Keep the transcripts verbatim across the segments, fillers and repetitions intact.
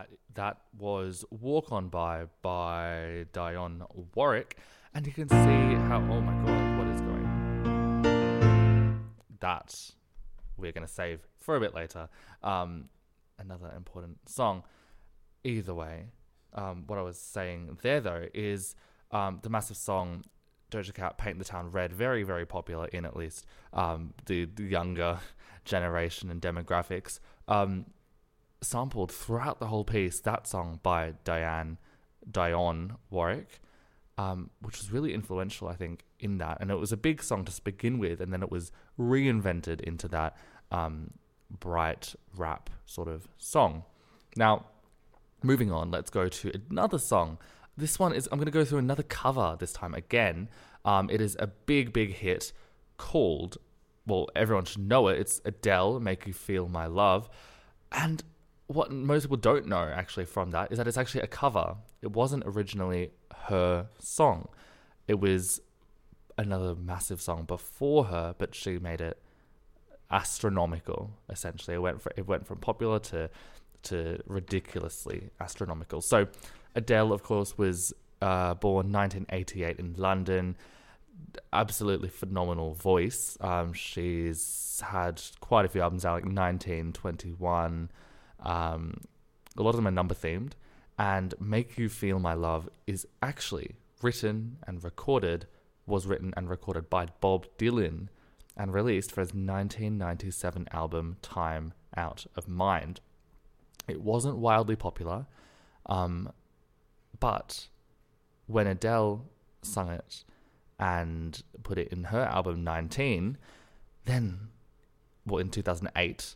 that that was Walk On By by Dionne Warwick. And you can see how, oh my god, what is going? That we're going to save for a bit later. Um, another important song. Either way, um, what I was saying there though is um, the massive song Doja Cat, Paint the Town Red, very, very popular in at least um, the, the younger generation and demographics. Um, sampled throughout the whole piece that song by Diane, Dionne Warwick, um, which was really influential, I think, in that. And it was a big song to begin with, and then it was reinvented into that um, bright rap sort of song. Now, moving on, let's go to another song. This one is, I'm going to go through another cover this time again. Um, it is a big, big hit called, well, everyone should know it. It's Adele, Make You Feel My Love. And what most people don't know actually from that is that it's actually a cover. It wasn't originally her song. It was another massive song before her, but she made it astronomical, essentially. It went, for, it went from popular to, to ridiculously astronomical. So Adele, of course, was uh, born nineteen eighty-eight in London. Absolutely phenomenal voice. Um, she's had quite a few albums out, like nineteen twenty-one. Um, a lot of them are number themed. And Make You Feel My Love is actually written and recorded, was written and recorded by Bob Dylan and released for his nineteen ninety-seven album Time Out of Mind. It wasn't wildly popular. Um, But when Adele sung it and put it in her album nineteen, then, well, in two thousand eight,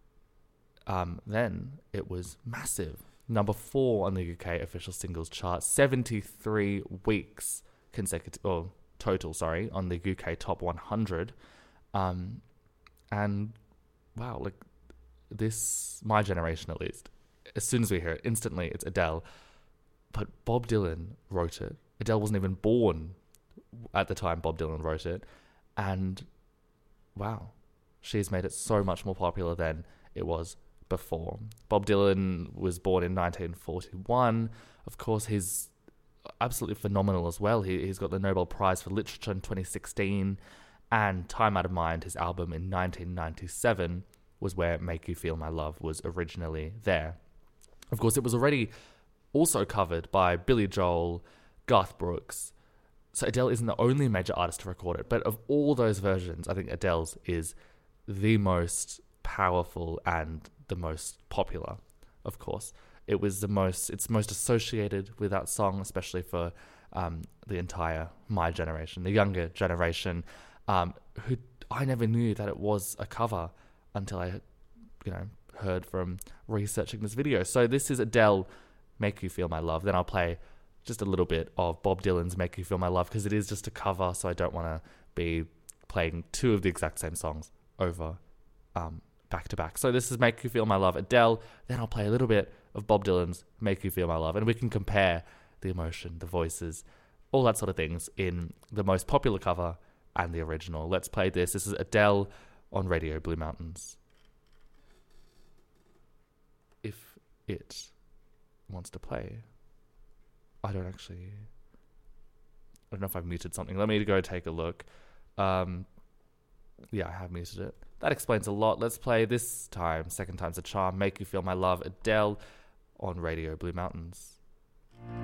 um, then it was massive. Number four on the U K official singles chart, seventy-three weeks consecutive, or total, sorry, on the U K top one hundred. Um, and wow, like this, my generation at least, as soon as we hear it, instantly it's Adele. But Bob Dylan wrote it. Adele wasn't even born at the time Bob Dylan wrote it. And wow, she's made it so much more popular than it was before. Bob Dylan was born in nineteen forty-one. Of course, he's absolutely phenomenal as well. He, he's got the Nobel Prize for Literature in twenty sixteen. And Time Out of Mind, his album in nineteen ninety-seven, was where Make You Feel My Love was originally there. Of course, it was already also covered by Billy Joel, Garth Brooks. So Adele isn't the only major artist to record it, but of all those versions, I think Adele's is the most powerful and the most popular, of course. It was the most, it's most associated with that song, especially for um, the entire my generation, the younger generation, um, who I never knew that it was a cover until I, you know, heard from researching this video. So this is Adele, Make You Feel My Love. Then I'll play just a little bit of Bob Dylan's Make You Feel My Love, because it is just a cover, so I don't want to be playing two of the exact same songs over um, back to back. So this is Make You Feel My Love, Adele. Then I'll play a little bit of Bob Dylan's Make You Feel My Love, and we can compare the emotion, the voices, all that sort of things in the most popular cover and the original. Let's play this. This is Adele on Radio Blue Mountains. If it wants to play. I don't actually... I don't know if I've muted something. Let me go take a look. Um, yeah, I have muted it. That explains a lot. Let's play this time. Second time's a charm. Make You Feel My Love. Adele on Radio Blue Mountains.